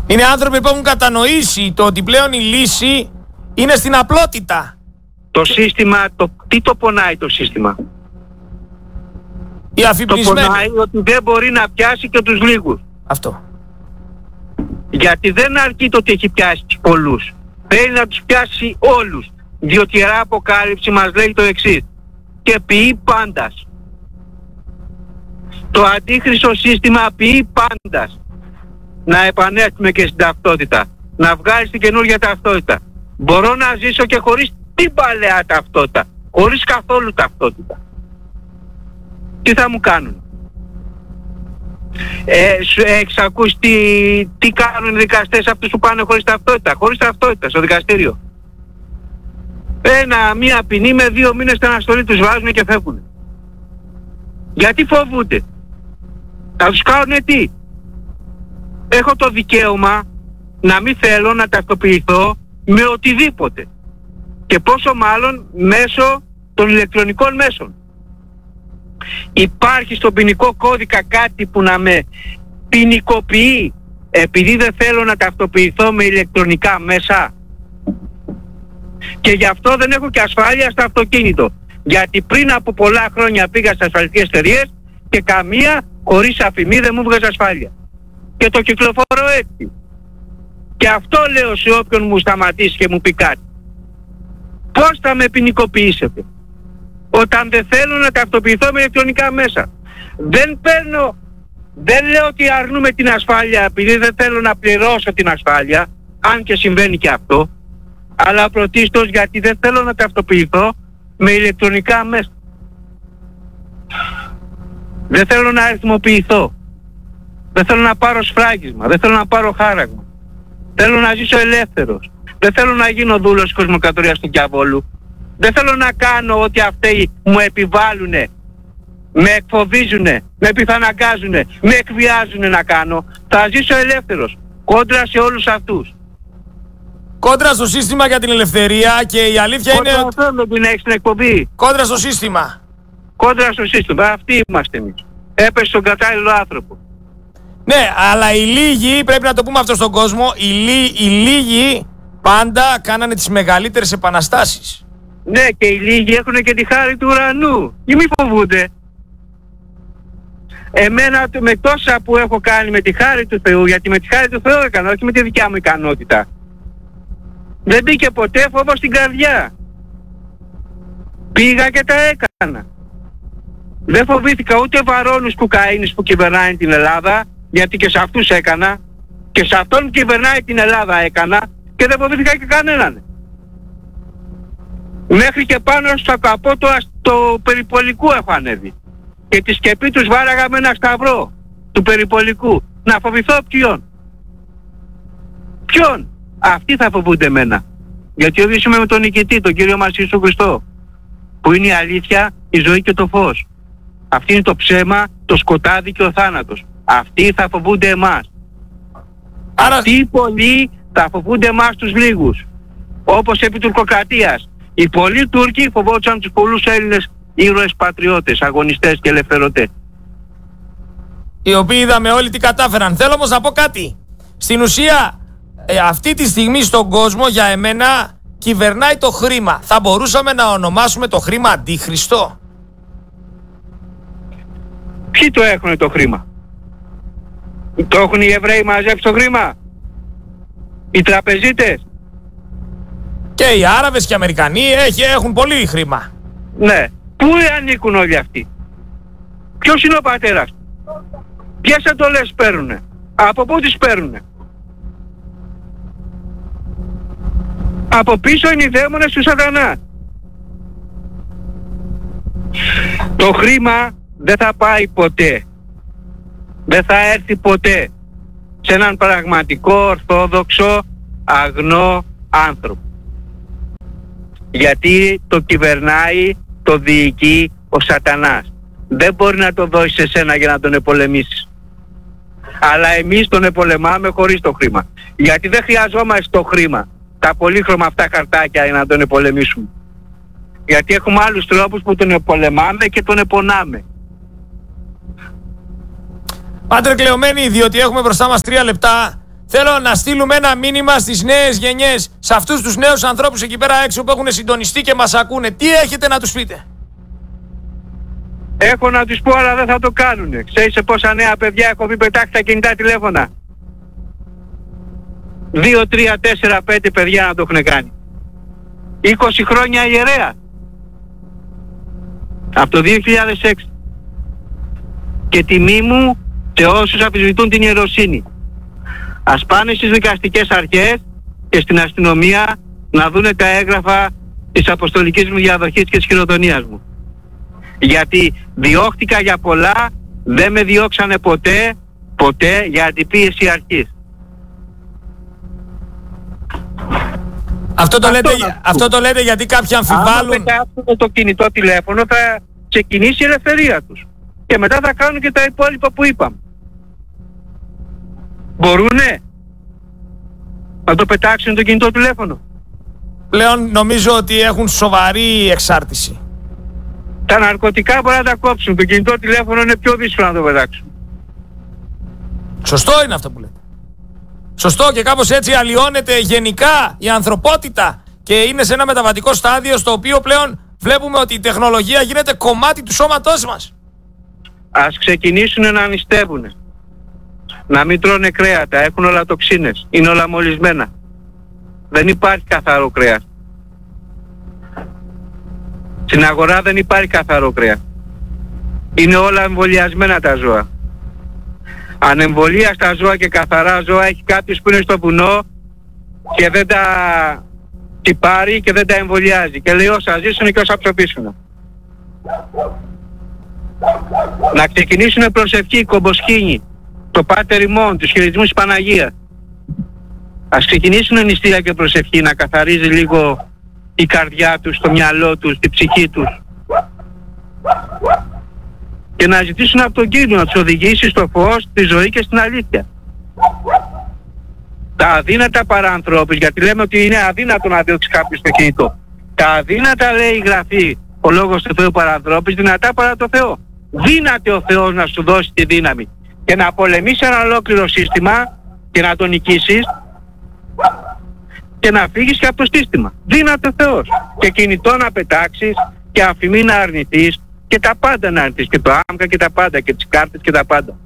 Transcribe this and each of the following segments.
Είναι άνθρωποι που έχουν κατανοήσει το ότι πλέον η λύση είναι στην απλότητα. Το σύστημα, τι το πονάει το σύστημα? Οι αφυπνισμένοι. Το πονάει ότι δεν μπορεί να πιάσει και τους λίγους. Αυτό. Γιατί δεν αρκεί το ότι έχει πιάσει τους πολλούς. Θέλει να τους πιάσει όλους. Διότι η Ιερά Αποκάλυψη μας λέει το εξής: και ποιεί πάντας. Το αντίχριστο σύστημα ποιεί πάντας. Να επανέλθουμε και στην ταυτότητα. Να βγάλεις την καινούργια ταυτότητα. Μπορώ να ζήσω και χωρίς την παλαιά ταυτότητα. Χωρίς καθόλου ταυτότητα. Τι θα μου κάνουν? Έχεις ακούσει τι κάνουν οι δικαστές αυτούς που πάνε χωρίς ταυτότητα? Χωρίς ταυτότητα στο δικαστήριο. Μία ποινή με 2 μήνες στην αναστολή τους βάζουν και φεύγουν. Γιατί φοβούνται? Θα τους κάνουνε τι? Έχω το δικαίωμα να μην θέλω να ταυτοποιηθώ με οτιδήποτε. Και πόσο μάλλον μέσω των ηλεκτρονικών μέσων. Υπάρχει στον ποινικό κώδικα κάτι που να με ποινικοποιεί επειδή δεν θέλω να ταυτοποιηθώ με ηλεκτρονικά μέσα? Και γι' αυτό δεν έχω και ασφάλεια στο αυτοκίνητο. Γιατί πριν από πολλά χρόνια πήγα στις ασφαλιστικές εταιρείες και καμία χωρίς αφημί δεν μου βγάζει ασφάλεια. Και το κυκλοφορώ έτσι. Και αυτό λέω σε όποιον μου σταματήσει και μου πει κάτι. Πώς θα με ποινικοποιήσετε όταν δεν θέλω να ταυτοποιηθώ με ηλεκτρονικά μέσα? Δεν λέω ότι αρνούμε την ασφάλεια επειδή δεν θέλω να πληρώσω την ασφάλεια, αν και συμβαίνει και αυτό, αλλά πρωτίστως γιατί δεν θέλω να ταυτοποιηθώ με ηλεκτρονικά μέσα. Δεν θέλω να αριθμοποιηθώ. Δεν θέλω να πάρω σφράγισμα. Δεν θέλω να πάρω χάραγμα. Θέλω να ζήσω ελεύθερος. Δεν θέλω να γίνω δούλος της κοσμοκρατορίας του διαβόλου. Δεν θέλω να κάνω ό,τι αυτοί μου επιβάλλουνε. Με εκφοβίζουνε, με επιθαναγκάζουνε, με εκβιάζουνε να κάνω. Θα ζήσω ελεύθερος. Κόντρα σε όλους αυτούς. Κόντρα στο σύστημα για την ελευθερία, και η αλήθεια είναι ότι... Κόντρα αυτό την έχεις την εκπομπή. Κόντρα στο σύστημα. Κόντρα στο σύστημα. Αυτοί είμαστε εμείς. Έπεσε στον κατάλληλο άνθρωπο. Ναι, αλλά οι λίγοι, πρέπει να το πούμε αυτό στον κόσμο, οι λίγοι πάντα κάνανε τις μεγαλύτερες επαναστάσεις. Ναι, και οι λίγοι έχουν και τη χάρη του ουρανού. Ή μη φοβούνται. Εμένα με τόσα που έχω κάνει με τη χάρη του Θεού, γιατί με τη χάρη του Θεού έκανα, όχι με τη δικιά μου ικανότητα. Δεν μπήκε ποτέ φόβο στην καρδιά. Πήγα και τα έκανα. Δεν φοβήθηκα ούτε βαρώνους κουκαΐνης που κυβερνάει την Ελλάδα, γιατί και σε αυτούς έκανα, και σε αυτόν που κυβερνάει την Ελλάδα έκανα, και δεν φοβήθηκα και κανέναν. Μέχρι και πάνω στο καπό το περιπολικού έχω ανέβει. Και τη σκεπή τους βάραγα με ένα σταυρό του περιπολικού. Να φοβηθώ ποιον? Ποιον? Αυτοί θα φοβούνται εμένα. Γιατί οδηγήσουμε με τον νικητή, τον Κύριο μας Ιησού Χριστό, που είναι η αλήθεια, η ζωή και το φως. Αυτή είναι το ψέμα, το σκοτάδι και ο θάνατος. Αυτοί θα φοβούνται εμάς. Άρα... Αυτοί οι πολλοί θα φοβούνται εμάς τους λίγους. Όπως επί τουρκοκρατίας. Οι πολλοί Τούρκοι φοβόντουσαν τους πολλούς Έλληνες ήρωες πατριώτες, αγωνιστές και ελευθερωτές. Οι οποίοι είδαμε όλοι τι κατάφεραν. Θέλω όμως να πω κάτι. Στην ουσία, αυτή τη στιγμή στον κόσμο, για εμένα, κυβερνάει το χρήμα. Θα μπορούσαμε να ονομάσουμε το χρήμα αντίχριστο? Ποιοι το έχουν το χρήμα? Το έχουν οι Εβραίοι μαζέψει το χρήμα? Οι τραπεζίτες? Και οι Άραβες και οι Αμερικανοί έχουν πολύ χρήμα. Ναι. Πού ανήκουν όλοι αυτοί? Ποιος είναι ο πατέρας? Ποιες εντολές παίρνουνε? Από πού τις παίρνουνε? Από πίσω είναι οι δαίμονες του σατανά. Το χρήμα δεν θα πάει ποτέ. Δεν θα έρθει ποτέ σε έναν πραγματικό, ορθόδοξο, αγνό άνθρωπο. Γιατί το κυβερνάει, το διοικεί ο σατανάς. Δεν μπορεί να το δώσει σε σένα για να τον επολεμήσεις. Αλλά εμείς τον επολεμάμε χωρίς το χρήμα. Γιατί δεν χρειαζόμαστε το χρήμα, τα πολύχρωμα αυτά χαρτάκια, για να τον επολεμήσουμε. Γιατί έχουμε άλλους τρόπους που τον επολεμάμε και τον επονάμε. Πάντρε Κλεωμένη, διότι έχουμε μπροστά μας 3 λεπτά, θέλω να στείλουμε ένα μήνυμα στις νέες γενιές, σε αυτούς τους νέους ανθρώπους εκεί πέρα έξω που έχουν συντονιστεί και μας ακούνε. Τι έχετε να τους πείτε? Έχω να τους πω, αλλά δεν θα το κάνουνε. Ξέρεις σε πόσα νέα παιδιά έχω πει πετάξτε τα κινητά τηλέφωνα? 2, 3, 4, 5 παιδιά να το έχουν κάνει. 20 χρόνια ιερέα. Από το 2006. Και τιμή μου σε όσους αμφισβητούν την ιεροσύνη. Ας πάνε στις δικαστικές αρχές και στην αστυνομία να δούνε τα έγγραφα της αποστολικής μου διαδοχής και της χειροτονίας μου. Γιατί διώχτηκα για πολλά, δεν με διώξανε ποτέ για αντιπίεση αρχής. Αυτό το λέτε γιατί κάποιοι αμφιβάλλουν. Αν πετάξουν το κινητό τηλέφωνο θα ξεκινήσει η ελευθερία τους. Και μετά θα κάνουν και τα υπόλοιπα που είπαμε. Μπορούνε να το πετάξουν το κινητό τηλέφωνο? Πλέον νομίζω ότι έχουν σοβαρή εξάρτηση. Τα ναρκωτικά μπορεί να τα κόψουν. Το κινητό τηλέφωνο είναι πιο δύσκολο να το πετάξουν. Σωστό είναι αυτό που λέτε. Σωστό, και κάπως έτσι αλλοιώνεται γενικά η ανθρωπότητα και είναι σε ένα μεταβατικό στάδιο στο οποίο πλέον βλέπουμε ότι η τεχνολογία γίνεται κομμάτι του σώματός μας. Ας ξεκινήσουν να νηστεύουν. Να μην τρώνε κρέατα, έχουν όλα τοξίνες, είναι όλα μολυσμένα. Δεν υπάρχει καθαρό κρέας. Στην αγορά δεν υπάρχει καθαρό κρέας. Είναι όλα εμβολιασμένα τα ζώα. Ανεμβολία στα ζώα και καθαρά ζώα έχει κάποιος που είναι στο βουνό και δεν τα τυπάρει και δεν τα εμβολιάζει και λέει όσα ζήσουν και όσα ψοφήσουν. Να ξεκινήσουν προσευχή, κομποσχήνη, το Πάτερ ημών, τους χειρισμούς της Παναγίας. Ας ξεκινήσουν νηστεία και προσευχή, να καθαρίζει λίγο η καρδιά τους, το μυαλό τους, τη ψυχή τους. Και να ζητήσουν από τον Κύριο να τους οδηγήσει στο φως, στη ζωή και στην αλήθεια. Τα αδύνατα παρανθρώπους, γιατί λέμε ότι είναι αδύνατο να διώξει κάποιος το κινητό. Τα αδύνατα, λέει η Γραφή, ο λόγος του Θεού παρανθρώπους, δυνατά παρά το Θεό. Δύναται ο Θεός να σου δώσει τη δύναμη και να πολεμήσει ένα ολόκληρο σύστημα και να το νικήσεις και να φύγεις και από το σύστημα. Δύναται ο Θεός. Και κινητό να πετάξεις και αφημί να αρνηθείς και τα πάντα να αρνηθείς, και το άμκα και τα πάντα και τις κάρτες και τα πάντα.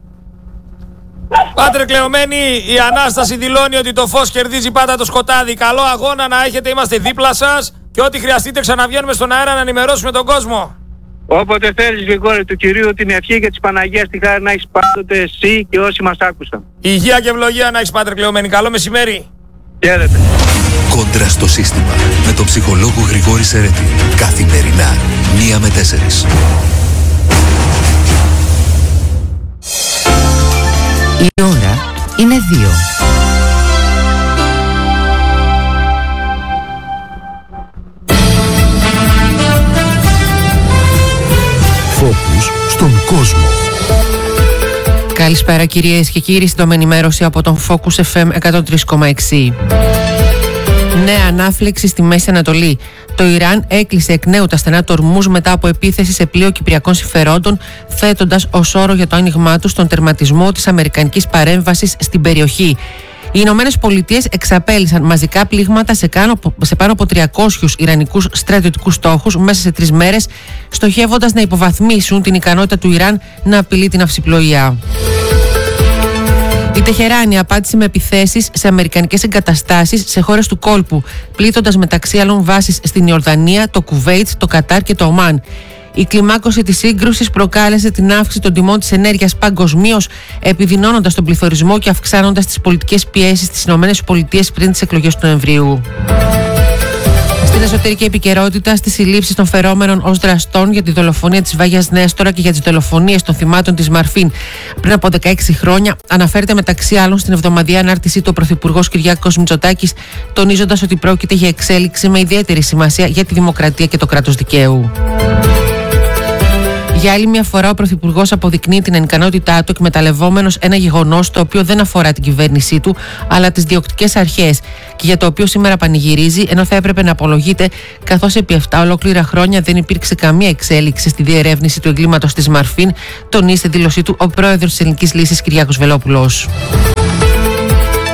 Πάτρε Κλεωμένη, η Ανάσταση δηλώνει ότι το φως κερδίζει πάντα το σκοτάδι. Καλό αγώνα να έχετε, είμαστε δίπλα σας και ό,τι χρειαστείτε ξαναβγαίνουμε στον αέρα να ενημερώσουμε τον κόσμο. Όποτε θέλεις, Γρηγόρη, του Κυρίου την ευχή και της Παναγίας τη χάρη να έχεις πάντοτε εσύ και όσοι μας άκουσαν. Υγεία και ευλογία να έχεις, Πάτρε Κλεωμένη. Καλό μεσημέρι. Χαίρετε. Κόντρα στο σύστημα με τον ψυχολόγο Γρηγόρη Σερέτη. Καθημερινά 1 με 4. Η ώρα είναι 2. Φόκους στον κόσμο. Καλησπέρα κυρίες και κύριοι, στην ενημέρωση από τον Focus FM 103,6. Νέα ανάφλεξη στη Μέση Ανατολή. Το Ιράν έκλεισε εκ νέου τα στενά του Ορμούζ μετά από επίθεση σε πλοίο κυπριακών συμφερόντων, θέτοντας ως όρο για το άνοιγμά του στον τερματισμό της αμερικανικής παρέμβασης στην περιοχή. Οι Ηνωμένες Πολιτείες εξαπέλυσαν μαζικά πλήγματα σε πάνω από 300 ιρανικούς στρατιωτικούς στόχους μέσα σε 3 μέρες, στοχεύοντας να υποβαθμίσουν την ικανότητα του Ιράν να απειλεί την ναυσιπλοεία. Η Τεχεράνη απάντησε με επιθέσεις σε αμερικανικές εγκαταστάσεις σε χώρες του κόλπου, πλήττοντας μεταξύ άλλων βάσεις στην Ιορδανία, το Κουβέιτ, το Κατάρ και το Ομάν. Η κλιμάκωση της σύγκρουσης προκάλεσε την αύξηση των τιμών της ενέργειας παγκοσμίως, επιδεινώνοντας τον πληθωρισμό και αυξάνοντας τις πολιτικές πιέσεις στις ΗΠΑ πριν τις εκλογές του Νοεμβρίου. Στην εσωτερική επικαιρότητα, στις συλλήψεις των φερόμενων ως δραστών για τη δολοφονία της Βάγιας Νέστορα και για τις δολοφονίες των θυμάτων της Μαρφίν πριν από 16 χρόνια, αναφέρεται μεταξύ άλλων στην εβδομαδιαία ανάρτησή του ο Πρωθυπουργός Κυριάκος Μητσοτάκης, τονίζοντας ότι πρόκειται για εξέλιξη με ιδιαίτερη σημασία για τη δημοκρατία και το κράτος δικαίου. Για άλλη μια φορά, ο Πρωθυπουργός αποδεικνύει την ανικανότητά του, εκμεταλλευόμενος ένα γεγονός το οποίο δεν αφορά την κυβέρνησή του, αλλά τις διοκτικές αρχές, και για το οποίο σήμερα πανηγυρίζει, ενώ θα έπρεπε να απολογείται, καθώς επί 7 ολόκληρα χρόνια δεν υπήρξε καμία εξέλιξη στη διερεύνηση του εγκλήματος της Μαρφίν, τονίζει στη δήλωσή του ο πρόεδρος της Ελληνικής Λύσης Κυριάκος Βελόπουλος.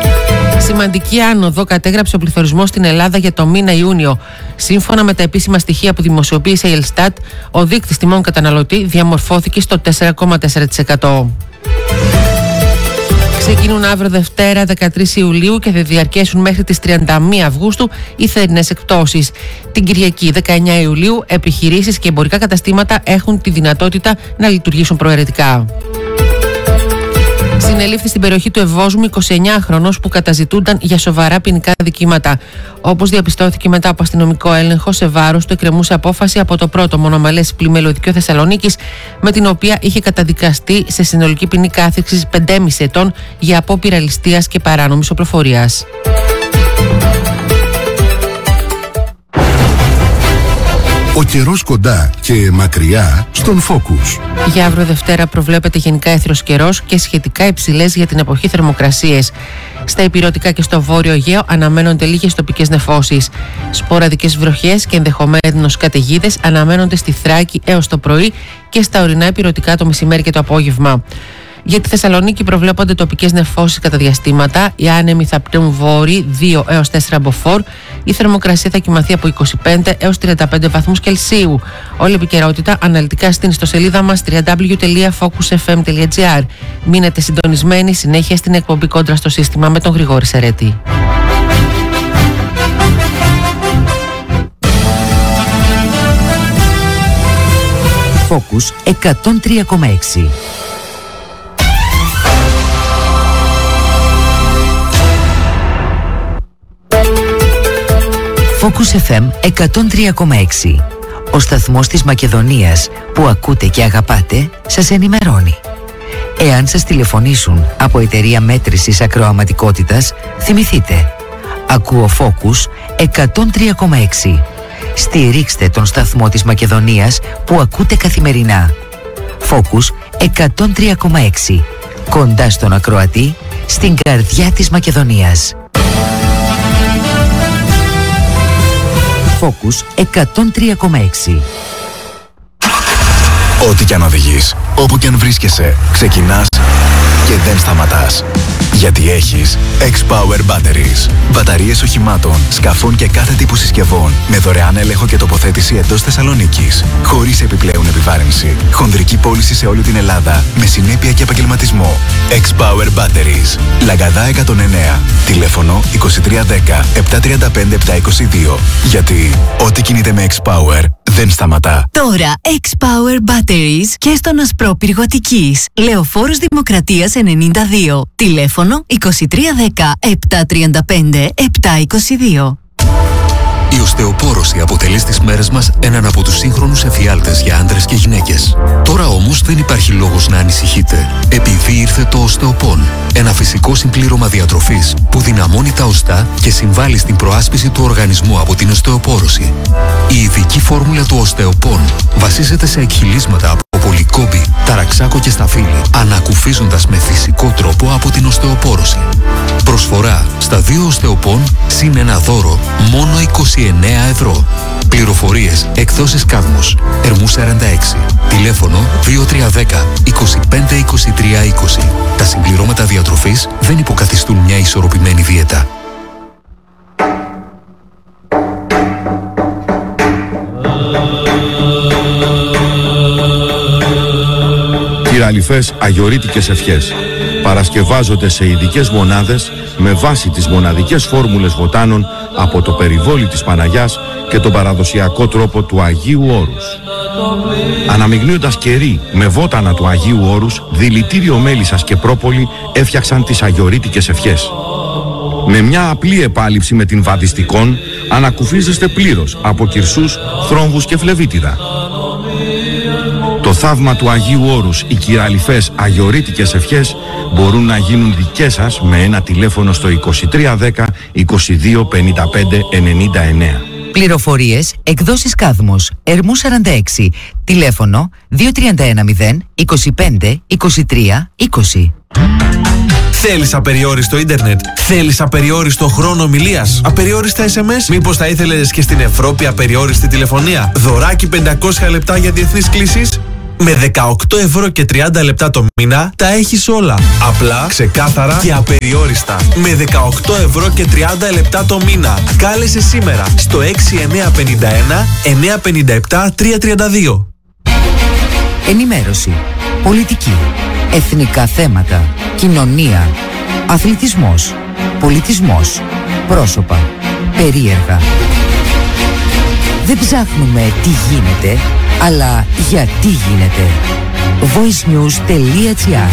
Σημαντική άνοδο κατέγραψε ο πληθωρισμός στην Ελλάδα για το μήνα Ιούνιο. Σύμφωνα με τα επίσημα στοιχεία που δημοσιοποίησε η Ελστάτ, ο δείκτης τιμών καταναλωτή διαμορφώθηκε στο 4,4%. Ξεκινούν αύριο Δευτέρα 13 Ιουλίου και θα διαρκέσουν μέχρι τις 31 Αυγούστου οι θερινές εκπτώσεις. Την Κυριακή 19 Ιουλίου επιχειρήσεις και εμπορικά καταστήματα έχουν τη δυνατότητα να λειτουργήσουν προαιρετικά. Συνελήφθη στην περιοχή του Ευόσμου 29χρονος που καταζητούνταν για σοβαρά ποινικά δικήματα. Όπως διαπιστώθηκε μετά από αστυνομικό έλεγχο, σε βάρος του εκκρεμούσε απόφαση από το πρώτο μονομελές πλημμυλωδικείο Θεσσαλονίκης, με την οποία είχε καταδικαστεί σε συνολική ποινή κάθριξης 5,5 ετών για απόπειρα ληστείας και παράνομης οπλοφορίας. Ο καιρός κοντά και μακριά στον Focus. Για αύριο Δευτέρα προβλέπεται γενικά έθρος καιρός και σχετικά υψηλές για την εποχή θερμοκρασίες. Στα ηπειρωτικά και στο βόρειο Αιγαίο αναμένονται λίγες τοπικές νεφώσεις. Σποραδικές βροχές και ενδεχομένως καταιγίδες αναμένονται στη Θράκη έως το πρωί και στα ορεινά ηπειρωτικά το μεσημέρι και το απόγευμα. Για τη Θεσσαλονίκη προβλέπονται τοπικές νεφώσεις κατά διαστήματα. Οι άνεμοι θα πνέουν βόρειοι 2 έως 4 μποφόρ. Η θερμοκρασία θα κυμανθεί από 25 έως 35 βαθμούς Κελσίου. Όλη επικαιρότητα αναλυτικά στην ιστοσελίδα μας www.focusfm.gr. Μείνετε συντονισμένοι συνέχεια στην εκπομπή Κόντρα στο Σύστημα με τον Γρηγόρη Σερέτη. Focus 103,6. Focus FM 103,6. Ο σταθμός της Μακεδονίας που ακούτε και αγαπάτε σας ενημερώνει. Εάν σας τηλεφωνήσουν από εταιρεία μέτρησης ακροαματικότητας, θυμηθείτε. Ακούω Focus 103,6. Στηρίξτε τον σταθμό της Μακεδονίας που ακούτε καθημερινά. Focus 103,6. Κοντά στον ακροατή, στην καρδιά της Μακεδονίας. Focus 103,6. Ό,τι κι αν οδηγείς, όπου κι αν βρίσκεσαι, ξεκινάς και δεν σταματάς. Γιατί έχεις X-Power Batteries. Μπαταρίες οχημάτων, σκαφών και κάθε τύπου συσκευών με δωρεάν έλεγχο και τοποθέτηση εντός Θεσσαλονίκης. Χωρίς επιπλέον επιβάρυνση. Χονδρική πώληση σε όλη την Ελλάδα με συνέπεια και επαγγελματισμό. X-Power Batteries. Λαγκαδά 109. Τηλέφωνο 2310 735 722. Γιατί ό,τι κινείται με X-Power δεν σταματά. Τώρα X-Power Batteries και στον Ασπρόπυργο Αττικής. Λεωφόρος Δημοκρατίας 92. Τηλέφωνο 2310 735 722. Η οστεοπόρωση αποτελεί στις μέρες μας έναν από τους σύγχρονους εφιάλτες για άντρες και γυναίκες. Τώρα όμως δεν υπάρχει λόγος να ανησυχείτε, επειδή ήρθε το Οστεοπόν. Ένα φυσικό συμπλήρωμα διατροφής που δυναμώνει τα οστά και συμβάλλει στην προάσπιση του οργανισμού από την οστεοπόρωση. Η ειδική φόρμουλα του Οστεοπόν βασίζεται σε εκχυλίσματα από πολυκόμπη, ταραξάκο και σταφύλι, ανακουφίζοντας με φυσικό τρόπο από την οστεοπόρωση. Προσφορά στα 2 Οστεοπόν συν ένα δώρο μόνο 29 ευρώ. Πληροφορίες εκδόσεις Κάδμος, Ερμού 46. Τηλέφωνο 2310 25 23 20. Τα συμπληρώματα διατροφής δεν υποκαθιστούν μια ισορροπημένη δίαιτα. Κυραλιφές αγιορείτικες ευχές. Παρασκευάζονται σε ειδικές μονάδες με βάση τις μοναδικές φόρμουλες βοτάνων από το περιβόλι της Παναγιάς και τον παραδοσιακό τρόπο του Αγίου Όρους. Αναμειγνύοντας κερί με βότανα του Αγίου Όρους, δηλητήριο μέλισσας και πρόπολη έφτιαξαν τις αγιορείτικες ευχές. Με μια απλή επάλυψη με την βαδιστικόν ανακουφίζεστε πλήρως από κυρσούς, θρόμβους και φλεβίτιδα. Το θαύμα του Αγίου Όρους, οι κυραλιφές αγιορείτικες ευχές μπορούν να γίνουν δικές σας με ένα τηλέφωνο στο 2310 22 55 99. Πληροφορίες εκδόσεις Κάδμος, Ερμού 46. Τηλέφωνο 2310 25 23 20. Θέλεις απεριόριστο ίντερνετ? Θέλεις απεριόριστο χρόνο ομιλίας? Απεριόριστα SMS? Μήπως θα ήθελες και στην Ευρώπη απεριόριστη τηλεφωνία? Δωράκι 500 λεπτά για διεθνείς κλήσεις? Με 18 ευρώ και 30 λεπτά το μήνα τα έχεις όλα. Απλά, ξεκάθαρα και απεριόριστα. Με 18 ευρώ και 30 λεπτά το μήνα. Κάλεσε σήμερα στο 6951 957 332. Ενημέρωση, πολιτική, εθνικά θέματα, κοινωνία, αθλητισμός, πολιτισμός, πρόσωπα, περίεργα. Δεν ψάχνουμε τι γίνεται, αλλά γιατί γίνεται. voicenews.gr.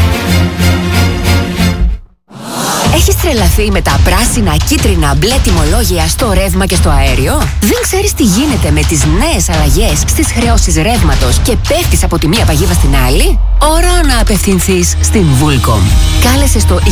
Έχεις τρελαθεί με τα πράσινα, κίτρινα, μπλε τιμολόγια στο ρεύμα και στο αέριο? Δεν ξέρεις τι γίνεται με τις νέες αλλαγές στις χρεώσεις ρεύματος και πέφτεις από τη μία παγίδα στην άλλη? Ώρα να απευθυνθείς στην Vulcom. Κάλεσε στο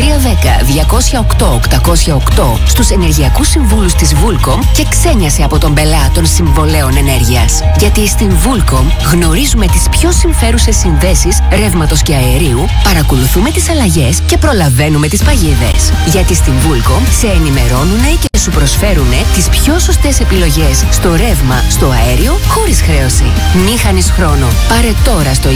2310-208-808 στους ενεργειακούς συμβούλους της Vulcom και ξένιασε από τον πελά των συμβολέων ενέργειας. Γιατί στην Vulcom γνωρίζουμε τις πιο συμφέρουσες συνδέσεις ρεύματος και αερίου, παρακολουθούμε τις αλλαγές και προλαβαίνουμε τις παγίδες. Γιατί στην Vulcom σε ενημερώνουνε και σου προσφέρουνε τις πιο σωστές επιλογές στο ρεύμα, στο αέριο, χωρίς χρέωση. Μη χάνεις χρόνο. Πάρε τώρα στο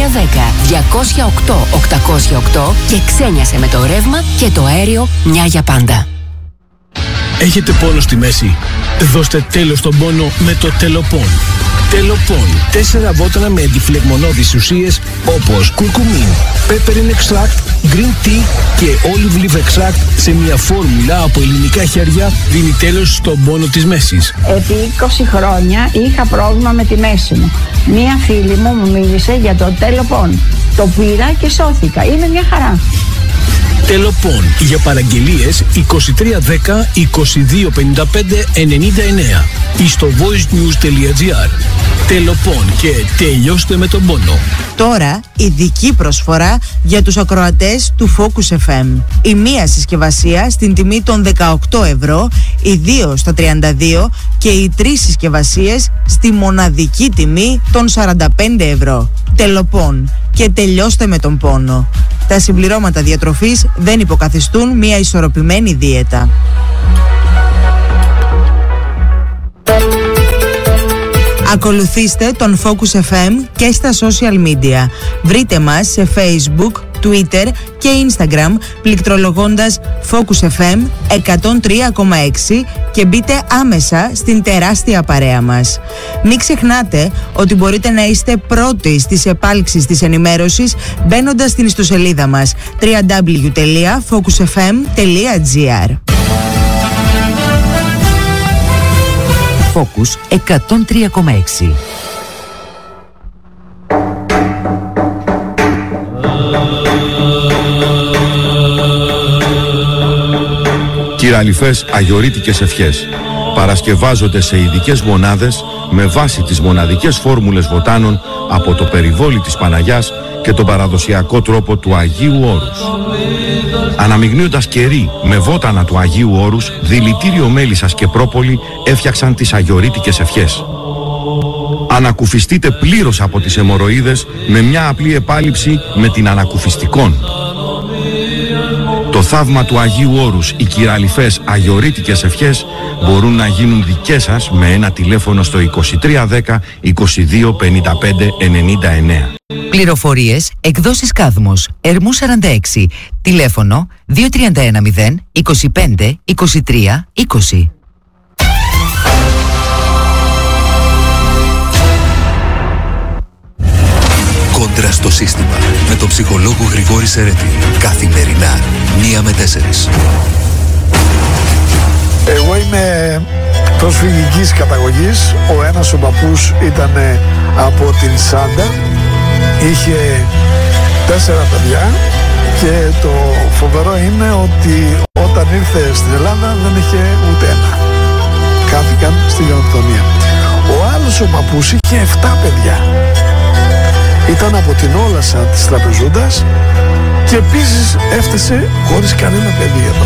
2310-208-808 και ξένιασε με το ρεύμα και το αέριο μια για πάντα. Έχετε πόνο στη μέση? Δώστε τέλος στον πόνο με το Τελοπών. Τελοπών. 4 βότανα με αντιφλεγμονώδεις ουσίες όπως κουρκουμίν, peppermint extract, green tea και olive leaf extract σε μια φόρμουλα από ελληνικά χέρια δίνει τέλος στον πόνο της μέσης. Επί 20 χρόνια είχα πρόβλημα με τη μέση μου. Μία φίλη μου μίλησε για το Τελοπών. Το πήρα και σώθηκα. Είναι μια χαρά. Τελοπών. Για παραγγελίες 2310 2255 99 ή στο voicenews.gr. Τελοπών και τελειώστε με τον πόνο. Τώρα ειδική προσφορά για τους ακροατές του Focus FM. Η μία συσκευασία στην τιμή των 18 ευρώ, οι 2 στα 32 και οι 3 συσκευασίες στη μοναδική τιμή των 45 ευρώ. Τελοπών και τελειώστε με τον πόνο. Τα συμπληρώματα διατροφής δεν υποκαθιστούν μια ισορροπημένη δίαιτα. Ακολουθήστε τον Focus FM και στα social media. Βρείτε μας σε Facebook, Twitter και Instagram πληκτρολογώντας Focus FM 103,6 και μπείτε άμεσα στην τεράστια παρέα μας. Μην ξεχνάτε ότι μπορείτε να είστε πρώτοι στις επάλξεις της ενημέρωσης μπαίνοντας στην ιστοσελίδα μας www.focusfm.gr. Focus 103,6. Κυραλιφές αγιορείτικες ευχές παρασκευάζονται σε ειδικές μονάδες με βάση τις μοναδικές φόρμουλες βοτάνων από το περιβόλι της Παναγιάς και τον παραδοσιακό τρόπο του Αγίου Όρους. Αναμειγνύοντας κερί με βότανα του Αγίου Όρους, δηλητήριο μέλισσας και πρόπολη έφτιαξαν τις αγιορείτικες ευχές. Ανακουφιστείτε πλήρως από τις αιμορροίδες με μια απλή επάλυψη με την ανακουφιστικόν. Το θαύμα του Αγίου Όρους, οι κυραλιφές αγιορείτικες ευχές μπορούν να γίνουν δικές σας με ένα τηλέφωνο στο 2310 22 55 99. Πληροφορίες, εκδόσεις Κάδμος, Ερμού 46, τηλέφωνο 2310 25 23 20. Κόντρα στο σύστημα με τον ψυχολόγο Γρηγόρη Σερέτη. Καθημερινά 1 με 4. Εγώ είμαι προσφυγικής καταγωγής. Ο ένας ο παππούς ήταν από την Σάντα. Είχε 4 παιδιά και το φοβερό είναι ότι όταν ήρθε στην Ελλάδα δεν είχε ούτε ένα. Χάθηκαν στη γενοκτονία. Ο άλλος ο παππούς είχε 7 παιδιά. Ήταν από την Όλασσα της Τραπεζούντας και επίσης έφτασε χωρίς κανένα παιδί εδώ.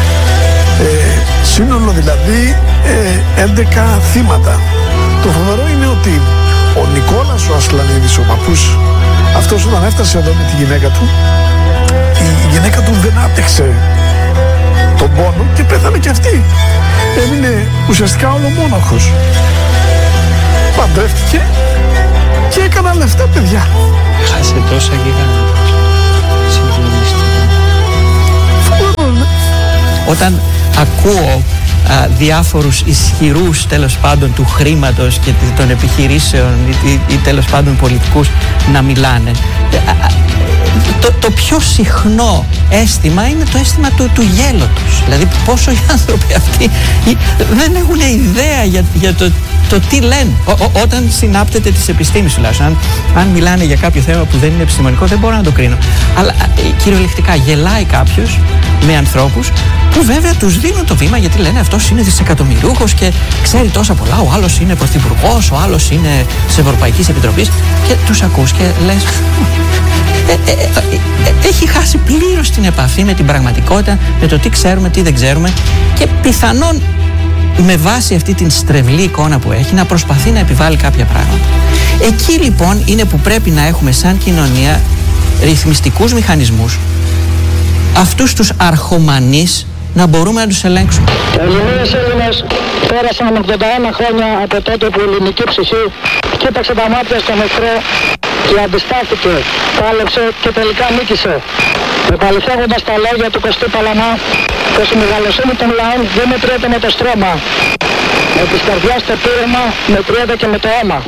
Σύνολο δηλαδή 11 θύματα. Το φοβερό είναι ότι ο Νικόλας ο Ασλανίδης, ο παππούς, αυτός όταν έφτασε εδώ με τη γυναίκα του, η γυναίκα του δεν άπτυξε τον πόνο και πέθανε και αυτή. Έμεινε ουσιαστικά ολομόναχος. Παντρεύτηκε Και έκανα λεφτά, παιδιά. Χάσε τόσα γιγάντα. Συγκλονιστικό. Όταν ακούω διάφορους ισχυρούς τέλος πάντων του χρήματος και των επιχειρήσεων ή τέλος πάντων πολιτικούς να μιλάνε, το πιο συχνό αίσθημα είναι το αίσθημα του γέλωτος. Δηλαδή πόσο οι άνθρωποι αυτοί δεν έχουν ιδέα για το τι λένε όταν συνάπτεται της επιστήμης τουλάχιστον. Αν μιλάνε για κάποιο θέμα που δεν είναι επιστημονικό δεν μπορώ να το κρίνω, αλλά κυριολεκτικά γελάει κάποιος με ανθρώπους που βέβαια τους δίνουν το βήμα, γιατί λένε αυτός είναι δισεκατομμυριούχος και ξέρει τόσα πολλά, ο άλλος είναι πρωθυπουργός, ο άλλος είναι της Ευρωπαϊκής Επιτροπής, και τους ακούς και λες έχει χάσει πλήρως την επαφή με την πραγματικότητα, με το τι ξέρουμε, τι δεν ξέρουμε, και πιθανόν με βάση αυτή την στρεβλή εικόνα που έχει να προσπαθεί να επιβάλλει κάποια πράγματα. Εκεί λοιπόν είναι που πρέπει να έχουμε σαν κοινωνία ρυθμιστικούς μηχανισμούς, αυτούς τους αρχομανείς να μπορούμε να τους ελέγξουμε. Ελληνίες Έλληνες πέρασαν 81 χρόνια από τότε που η ελληνική ψυχή κοίταξε τα μάτια στον εχθρό και αντιστάθηκε, πάλεψε και τελικά νίκησε. Επαληθεύοντας τα λόγια του Κωστή Παλαμά, πως η μεγαλοσύνη των λαών δεν μετριέται με το στρώμα. Με της καρδιάς το πείρεμα μετριέται και με το αίμα.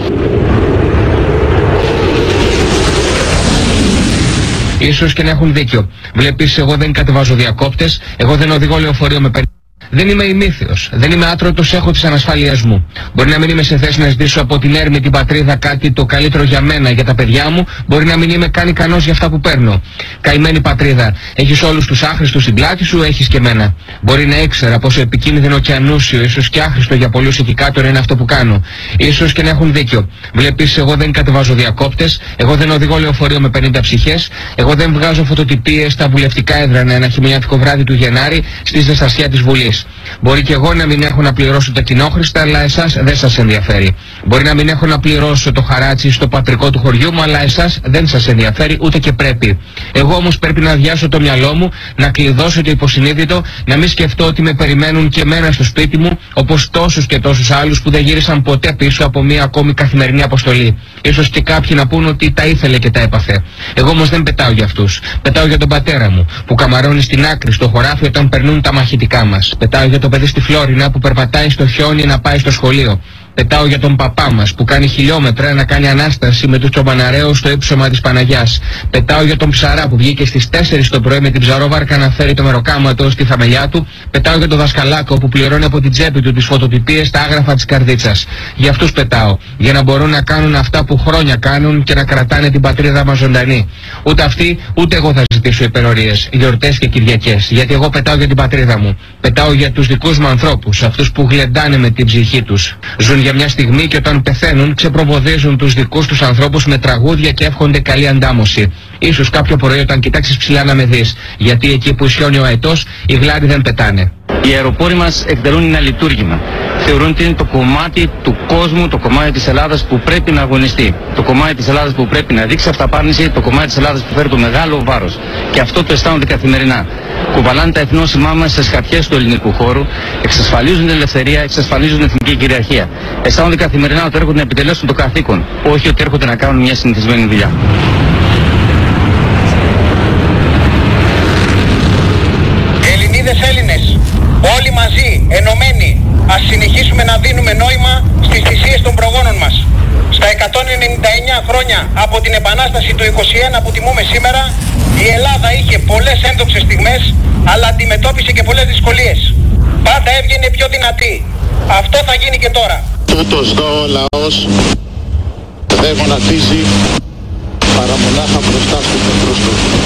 Ίσως και να έχουν δίκιο. Βλέπεις, εγώ δεν κατεβάζω διακόπτες, εγώ δεν οδηγώ λεωφορείο με δεν είμαι ημίθεος, δεν είμαι άτρωτος, έχω τις ανασφάλειές μου. Μπορεί να μην είμαι σε θέση να ζητήσω από την έρμη την πατρίδα κάτι το καλύτερο για μένα, για τα παιδιά μου, μπορεί να μην είμαι καν ικανός για αυτά που παίρνω. Καημένη πατρίδα, έχεις όλους τους άχρηστους στην πλάτη σου, έχεις και μένα. Μπορεί να ήξερα πόσο επικίνδυνο και ανούσιο, ίσως και άχρηστο για πολλούς εκεί κάτω είναι αυτό που κάνω. Ίσως και να έχουν δίκιο. Βλέπεις, εγώ δεν κατεβάζω διακόπτες, εγώ δεν οδηγώ λεωφορείο με 50 ψυχές, εγώ δεν βγάζω φωτοτυπίες στα βουλευτικά έδρανα ένα χειμωνιάτικο βράδυ του Γενάρη στη ζεστασιά της Βουλής. Μπορεί και εγώ να μην έχω να πληρώσω τα κοινόχρηστα, αλλά εσάς δεν σας ενδιαφέρει. Μπορεί να μην έχω να πληρώσω το χαράτσι στο πατρικό του χωριού μου, αλλά εσάς δεν σας ενδιαφέρει, ούτε και πρέπει. Εγώ όμως πρέπει να αδειάσω το μυαλό μου, να κλειδώσω το υποσυνείδητο, να μην σκεφτώ ότι με περιμένουν και εμένα στο σπίτι μου, όπως τόσους και τόσους άλλους που δεν γύρισαν ποτέ πίσω από μια ακόμη καθημερινή αποστολή. Ίσως και κάποιοι να πούν ότι τα ήθελε και τα έπαθε. Εγώ όμως δεν πετάω για αυτούς. Πετάω για τον πατέρα μου, που καμαρώνει στην άκρη στο χωράφι όταν περνούν τα μαχητικά μας. Πετάω για το παιδί στη Φλόρινα που περπατάει στο χιόνι να πάει στο σχολείο. Πετάω για τον παπά μας που κάνει χιλιόμετρα να κάνει ανάσταση με τους τσομπαναραίους στο ύψωμα της Παναγιάς. Πετάω για τον ψαρά που βγήκε στις 4 το πρωί με την ψαρόβαρκα να φέρει το μεροκάματο στη θαμελιά του. Πετάω για τον δασκαλάκο που πληρώνει από την τσέπη του τις φωτοτυπίες στα άγραφα της καρδίτσας. Για αυτούς πετάω, για να μπορούν να κάνουν αυτά που χρόνια κάνουν και να κρατάνε την πατρίδα μας ζωντανή. Ούτε αυτοί, ούτε εγώ θα ζητήσω υπερορίες, γιορτές και Κυριακές. Γιατί εγώ πετάω για την πατρίδα μου. Πετάω για τους δικούς μου ανθρώπους, αυτούς που γλεντάνε με την ψυχή τους. Ζουν για μια στιγμή και όταν πεθαίνουν ξεπροβοδίζουν τους δικούς τους ανθρώπους με τραγούδια και εύχονται καλή αντάμωση. Ίσως κάποιο πρωί όταν κοιτάξεις ψηλά να με δεις, γιατί εκεί που ισιώνει ο αετός οι γλάροι δεν πετάνε. Οι αεροπόροι μας εκτελούν ένα λειτουργήμα. Θεωρούν ότι είναι το κομμάτι του κόσμου, το κομμάτι της Ελλάδας που πρέπει να αγωνιστεί. Το κομμάτι της Ελλάδας που πρέπει να δείξει αυταπάρνηση, το κομμάτι της Ελλάδας που φέρει το μεγάλο βάρος. Και αυτό το αισθάνονται καθημερινά. Κουβαλάνε τα εθνόσημά μας στις χαρτιές του ελληνικού χώρου, εξασφαλίζουν την ελευθερία, εξασφαλίζουν την εθνική κυριαρχία. Αισθάνονται καθημερινά ότι έρχονται να επιτελέσουν το καθήκον, όχι ότι έρχονται να κάνουν μια συνηθισμένη δουλειά. Ελληνίδες, Έλληνες, όλοι μαζί, ενωμένοι, ας συνεχίσουμε να δίνουμε νόημα στις θυσίες των προγόνων μας. Στα 199 χρόνια από την Επανάσταση του 21 που τιμούμε σήμερα, η Ελλάδα είχε πολλές ένδοξες στιγμές, αλλά αντιμετώπισε και πολλές δυσκολίες. Πάντα έβγαινε πιο δυνατή. Αυτό θα γίνει και τώρα. Τούτος δω ο λαός δεν γονατίζει παρά μονάχα μπροστά στους εχθρούς του.